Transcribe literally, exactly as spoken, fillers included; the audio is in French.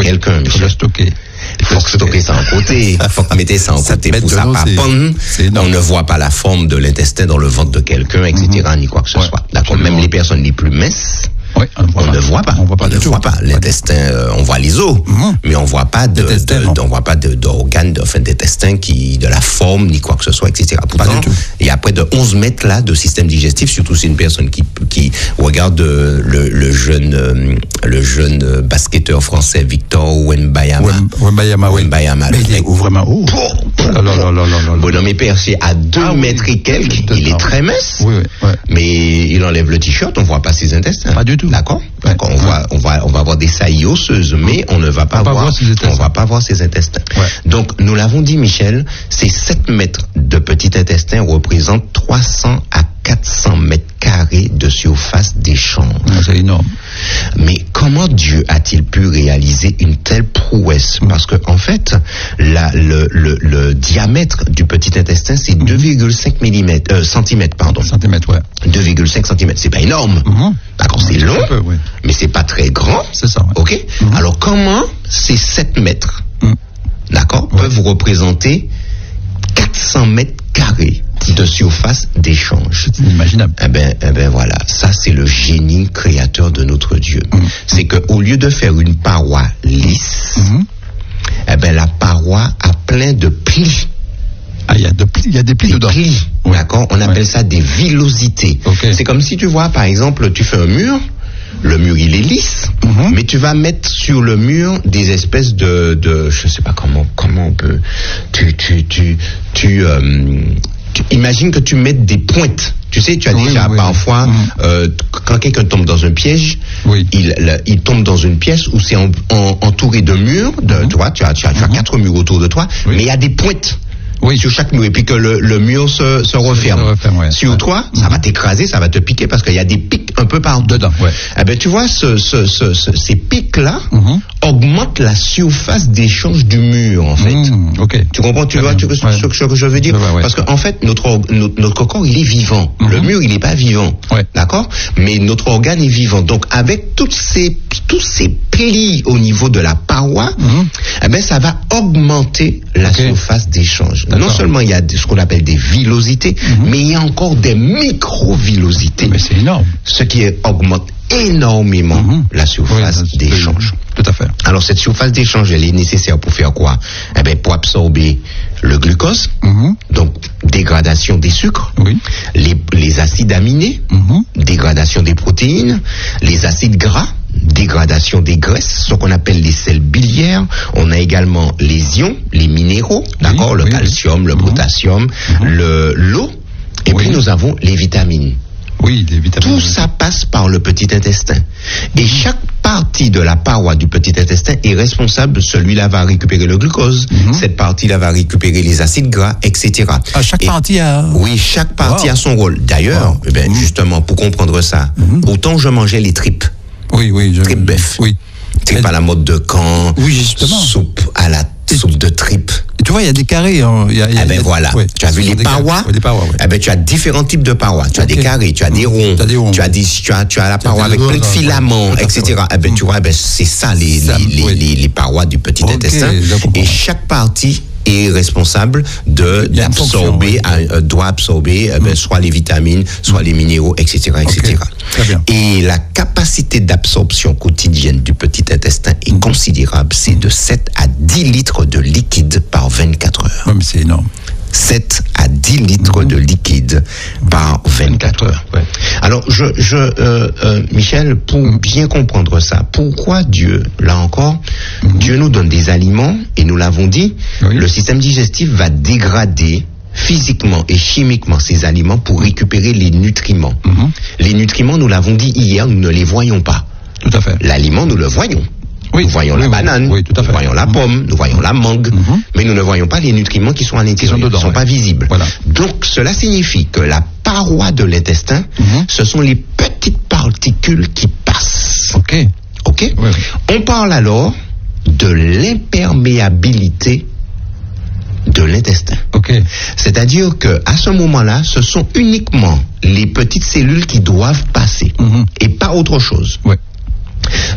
oui, quelqu'un. Il faut le stocker. Il faut stocker ça en côté. Il faut mettre ça en côté pour ça pas pendre. On ne voit pas la forme de l'intestin dans le ventre de quelqu'un, et cetera, mm-hmm. ni quoi que ce ouais, soit. D'accord. Même les personnes les plus minces. Oui, on, on ne voit pas. On, voit pas on ne voit pas l'intestin. Euh, on voit les os, mm-hmm. mais on voit pas de, de, de on voit pas de, d'organes, de, enfin, d'intestin qui, de la forme ni quoi que ce soit, et cetera. Pourtant, il y a près de onze mètres là de système digestif. Surtout si une personne qui qui regarde euh, le, le jeune euh, le jeune basketteur français Victor Wembanyama. Wembanyama, oui. Wembanyama. Mais il est vraiment haut. Bonhomme est percé à deux ah, mètres oui. et quelques. Il est très mince. Oui, oui, ouais. Mais il enlève le t-shirt, on voit pas ses intestins. Pas du tout. D'accord. Ouais. D'accord. On, ouais. va, on va, on va avoir des saillies osseuses, mais on ne va pas, on voir, voir on va pas voir ses intestins. Ouais. Donc, nous l'avons dit, Michel, ces sept mètres de petit intestin représentent trois cents à quatre cents mètres carrés de surface d'échange. Ouais, c'est énorme. Mais comment Dieu a-t-il pu réaliser une telle prouesse? Parce que, en fait, la, le, le, le diamètre du petit intestin, c'est deux virgule cinq millimètres, euh, centimètres, pardon. Centimètres, ouais. deux virgule cinq centimètres. C'est pas énorme. Mm-hmm. D'accord, c'est long, peu, oui. mais c'est pas très grand. C'est ça. Ouais. Ok. Mm-hmm. Alors, comment ces sept mètres, mm. d'accord, ouais. peuvent représenter quatre cents mètres carrés de surface d'échange? C'est inimaginable. Eh ben, eh ben voilà, ça c'est le génie créateur de notre Dieu. Mmh. C'est que au lieu de faire une paroi lisse, mmh. eh ben la paroi a plein de plis. Ah, il y a de plis, il y a des plis des dedans. Plis, ouais. D'accord. On appelle ouais. ça des villosités. Okay. C'est comme si tu vois, par exemple, tu fais un mur. Le mur il est lisse, mm-hmm. mais tu vas mettre sur le mur des espèces de, de je sais pas comment, comment on peut, tu, tu, tu, tu, euh, tu imagine que tu mettes des pointes. Tu sais, tu as oui, déjà oui, parfois, oui. Euh, quand quelqu'un tombe dans un piège, oui. il, le, il tombe dans une pièce où c'est en, en, entouré de murs, de, mm-hmm. tu vois, tu as, tu as, tu as mm-hmm. quatre murs autour de toi, oui. mais il y a des pointes. Oui. Sur chaque mur, et puis que le, le mur se, se referme. Se referme ouais. Sur ouais. toi, ça mm-hmm. va t'écraser, ça va te piquer parce qu'il y a des pics un peu partout. Dedans, ouais. Eh ben, tu vois, ce, ce, ce, ce, ces pics-là mm-hmm. augmentent la surface d'échange du mur, en fait. Mm, okay. Tu comprends, tu vois tu, ouais. ce, ce que je veux dire? Ouais, ouais. Parce qu'en fait, notre, notre, notre corps, il est vivant. Mm-hmm. Le mur, il n'est pas vivant. Ouais. D'accord? Mais notre organe est vivant. Donc, avec toutes ces, tous ces plis au niveau de la paroi, mm-hmm. eh ben, ça va augmenter la okay. surface d'échange. Non seulement il y a ce qu'on appelle des villosités, mm-hmm. mais il y a encore des micro-villosités. Mais c'est énorme. Ce qui augmente énormément mm-hmm. la surface oui, d'échange. Tout à fait. Alors cette surface d'échange, elle est nécessaire pour faire quoi? Eh bien, pour absorber le glucose, mm-hmm. donc dégradation des sucres, oui. les, les acides aminés, mm-hmm. dégradation des protéines, les acides gras, dégradation des graisses, ce qu'on appelle les sels biliaires. On a également les ions, les minéraux, oui, d'accord, le oui, calcium, oui. le mmh. potassium, mmh. le l'eau, et oui. puis nous avons les vitamines. Oui, les vitamines. Tout ça passe par le petit intestin. Et mmh. chaque partie de la paroi du petit intestin est responsable. Celui-là va récupérer le glucose, mmh. cette partie-là va récupérer les acides gras, et cetera. Ah, chaque et, partie a... Oui, chaque partie wow. a son rôle. D'ailleurs, wow. eh ben, mmh. justement, pour comprendre ça, mmh. autant je mangeais les tripes. Oui, oui. Je... Tripes bœuf. Oui. Tripes à la mode de Caen. Oui, justement. Soupe à la soupe de tripes. Tu vois, il y a des carrés. Hein. Il y a, il y a, eh ben voilà. Ouais. Tu as vu les parois? Oui, parois ouais. Eh ben tu as différents types de parois. Tu as okay. des carrés, tu as des ronds, tu as, des ronds. Tu, as des, tu as tu as la paroi avec plein de filaments, ouais. et cetera. Eh ben tu vois, eh ben c'est ça les ça, les, les, oui. les les parois du petit okay, intestin. Et chaque partie est responsable de d'absorber, ouais. euh, doit absorber euh, ben, soit les vitamines, soit les minéraux, et cetera, et cetera. Okay. Et la capacité d'absorption quotidienne du petit intestin est mmh. considérable. C'est de sept à dix litres de liquide par vingt-quatre heures. Ouais, mais c'est énorme. sept à dix litres mmh. de liquide par vingt-quatre heures. Ouais. Alors, je, je, euh, euh, Michel, pour mmh. bien comprendre ça, pourquoi Dieu, là encore, mmh. Dieu nous donne des aliments, et nous l'avons dit, oui. le système digestif va dégrader physiquement et chimiquement ces aliments pour récupérer les nutriments. Mmh. Les nutriments, nous l'avons dit hier, nous ne les voyons pas. Tout à fait. L'aliment, nous le voyons. Oui, nous voyons oui, la oui, banane, oui, tout à fait. Nous voyons la pomme, nous voyons la mangue, mm-hmm. mais nous ne voyons pas les nutriments qui sont à l'intérieur, qui ne sont ouais. pas visibles. Voilà. Donc, cela signifie que la paroi de l'intestin, mm-hmm. ce sont les petites particules qui passent. Ok. Ok. Oui, oui. On parle alors de l'imperméabilité de l'intestin. Ok. C'est-à-dire que à ce moment-là, ce sont uniquement les petites cellules qui doivent passer, mm-hmm. et pas autre chose. Ouais.